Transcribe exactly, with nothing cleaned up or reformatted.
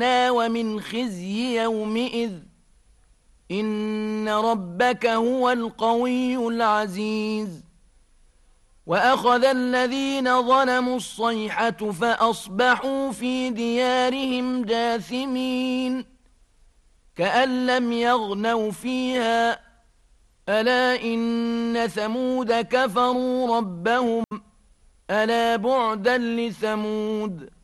ومن خزي يومئذ إن ربك هو القوي العزيز وأخذ الذين ظلموا الصيحة فأصبحوا في ديارهم جاثمين كأن لم يغنوا فيها ألا إن ثمود كفروا ربهم ألا بعدا لثمود